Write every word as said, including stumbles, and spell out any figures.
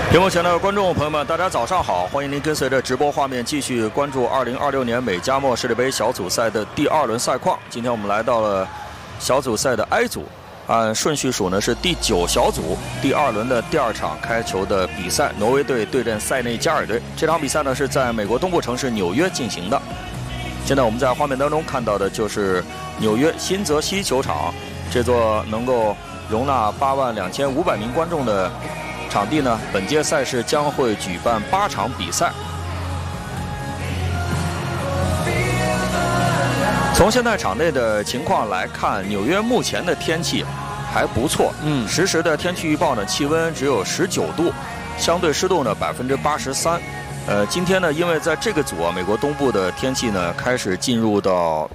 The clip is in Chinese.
屏幕前的观众朋友们，大家早上好！欢迎您跟随着直播画面继续关注二零二六年美加墨世界杯小组赛的第二轮赛况。今天我们来到了小组赛的 I 组，按顺序数呢是第九小组第二轮的第二场开球的比赛，挪威队对阵塞内加尔队。这场比赛呢是在美国东部城市纽约进行的。现在我们在画面当中看到的就是纽约新泽西球场，这座能够容纳八万两千五百名观众的场地呢，本届赛事将会举办八场比赛。从现在场内的情况来看，纽约目前的天气还不错。嗯，实时的天气预报呢，气温只有十九度，相对湿度呢百分之八十三。呃，今天呢，因为在这个组啊，美国东部的天气呢开始进入到